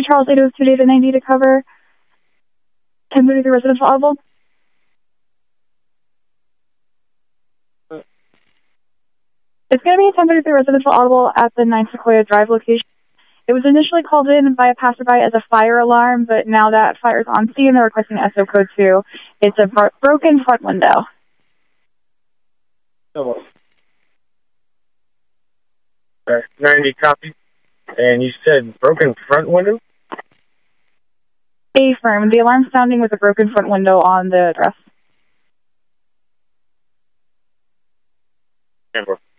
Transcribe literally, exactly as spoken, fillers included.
Street, Charles, eight oh two, David ninety to cover. ten thirty-three residential audible. It's going to be a ten thirty-three residential audible at the nine Sequoia Drive location. It was initially called in by a passerby as a fire alarm, but now that fire's on scene, they're requesting S O code two. It's a bro broken front window. Oh. Okay, ninety copy. And you said broken front window? A-firm. The alarm sounding with a broken front window on the address. Amber.